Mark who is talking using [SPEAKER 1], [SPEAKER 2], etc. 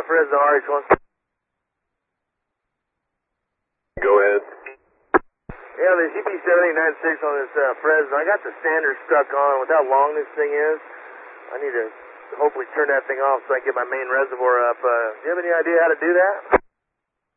[SPEAKER 1] Fresno RH1.
[SPEAKER 2] Go ahead.
[SPEAKER 1] Yeah, the GP7896 on this Fresno. I got the sander stuck on. With how long this thing is, I need to hopefully turn that thing off so I can get my main reservoir up. Do you have any idea how to do that?